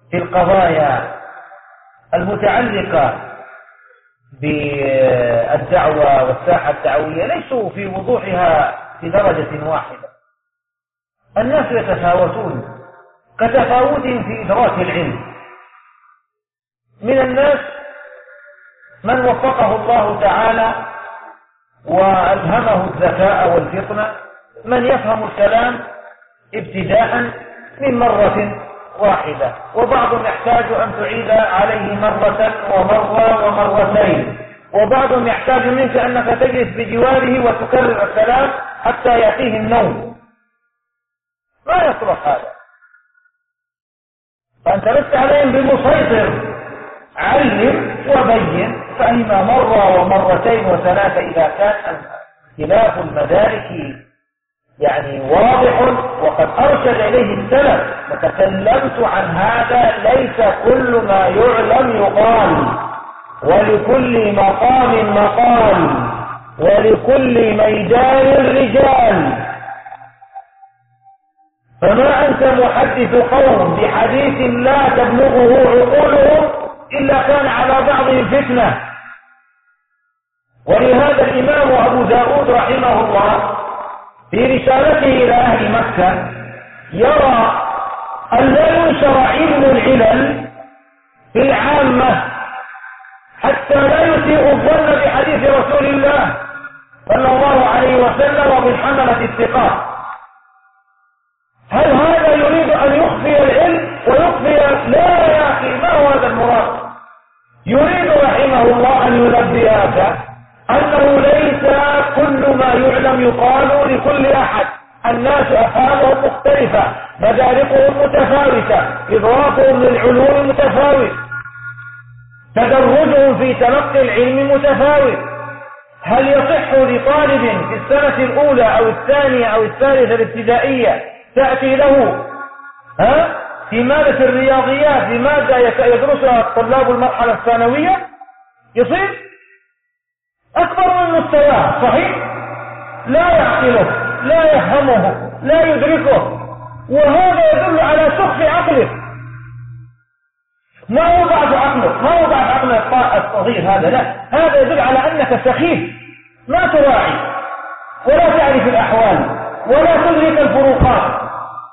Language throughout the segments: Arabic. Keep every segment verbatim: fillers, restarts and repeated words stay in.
في القضايا المتعلقة بالدعوة والساحة الدعوية ليسوا في وضوحها في درجة واحدة. الناس يتفاوتون كتفاوت في إدراك العلم. من الناس من وفقه الله تعالى وألهمه الذكاء والفطنة، من يفهم الكلام ابتداء من مرة واحدة، وبعضهم يحتاج أن تعيد عليه مرة ومرة ومرتين، وبعضهم يحتاج منك أنك تجلس بجواره وتكرر الكلام حتى يأتيه النوم. ما يصلح هذا. فأنت لست عليهم بمسيطر، علم وبين، فإما مرة ومرتين وثلاثة إذا كان اختلاف المدارك يعني واضح وقد أرشد إليه السلف. وتكلمت عن هذا، ليس كل ما يعلم يقال، ولكل مقام مقال، ولكل ميدان رجال. فما أنت محدث قوم بحديث لا تبلغه عقولهم إلا كان على بعضهم فتنة. ولهذا الإمام أبو داود رحمه الله في رسالته إلى أهل مكة يرى أن لا ينشر علم العلل في العامة حتى لا يسيء الظن بحديث رسول الله صلى الله عليه وسلم وبالحملة الثقات. هل هذا يريد أن يخفي العلم ويخفي؟ لا يا أخي، ما هو هذا المراد. يريد رحمه الله أن ينبهك أنه ليس كل ما يعلم يقال لكل أحد. الناس أفهامهم مختلفة، مداركهم متفاوتة، إدراكهم للعلوم متفاوت، تدرجهم في تلقي العلم متفاوت. هل يصح لطالب في السنة الأولى أو الثانية أو الثالثة الابتدائية تأتي له ها في مادة الرياضيات بمادة يدرسها طلاب المرحلة الثانوية؟ يصير أكبر من مستواه، صحيح؟ لا يعقله، لا يفهمه، لا يدركه، وهذا يدل على سخف عقله. ما هو ضعف عقله، ما هو ضعف عقل الصغير هذا، لا، هذا يدل على أنك سخيف، ما تراعي ولا تعرف الأحوال ولا تدرك الفروقات،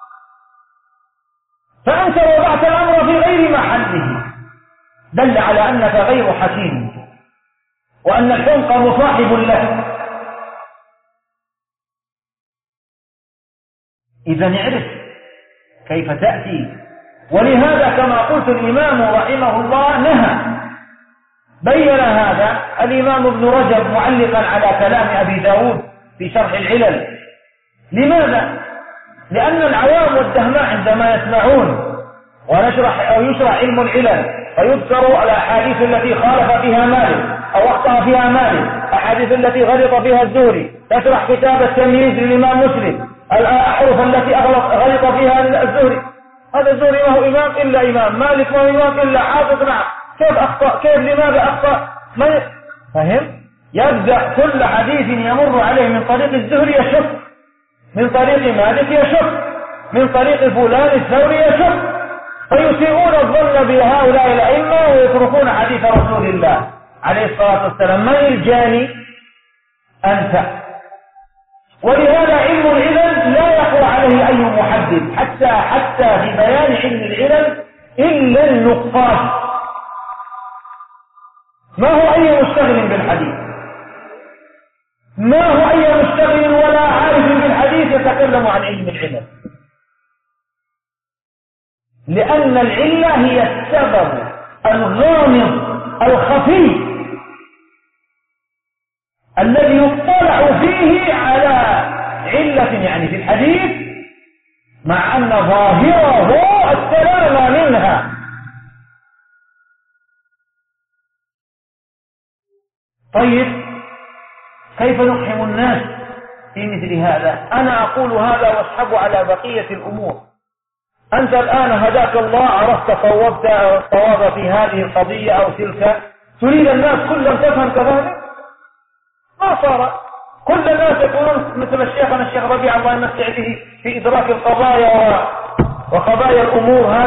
فأنت وضعت الأمر في غير محله، دل على أنك غير حكيم وأن الحمق مصاحب له. إذا نعرف كيف تأتي. ولهذا كما قلت الإمام رحمه الله نهى، بين هذا الإمام ابن رجب معلقا على كلام أبي داود في شرح العلل. لماذا؟ لأن العوام والدهماء عندما يسمعون ونشرح أو يشرح علم العلل فيذكر الأحاديث التي خالف فيها مالك أو أخطأ فيها مالك، أحاديث التي غلط فيها الزهري، تشرح كتاب التمييز للإمام مسلم، الأحرف التي غلط فيها الزهري. هذا الزهري ما هو إمام إلا إمام، مالك ما هو إمام إلا حافظ. نعم، كيف أخطأ؟ كيف؟ لماذا أخطأ؟ ما فهم؟ يبدأ كل حديث يمر عليه من طريق الزهري يشك، من طريق مالك يشك، من طريق فلان الثوري يشك، فيسيئون الظن بهؤلاء الأئمة ويتركون حديث رسول الله عليه الصلاة والسلام. من الجاني؟ أنت. ولهذا علم العلل لا يقوى عليه أي محدد حتى حتى في بيان علم العلل إلا النقاش. ما هو أي مشتغل بالحديث، ما هو أي مشتغل ولا عارف بالحديث يتكلم عن علم العلل، لأن العلة هي السبب الغامض الخفي الذي يطلع فيه على علة يعني في الحديث مع أن ظاهره السلامة منها. طيب كيف نقحم الناس في مثل هذا؟ أنا أقول هذا واسحب على بقية الأمور. أنت الآن هداك الله، عرفت صوبت الصواب في هذه القضية أو تلك، تريد الناس كلهم تفهم كذلك؟ ما صار كل الناس يكونون مثل الشيخ الشيخ ربيع الله يمسع به في إدراك القضايا وقضايا الأمور هذه.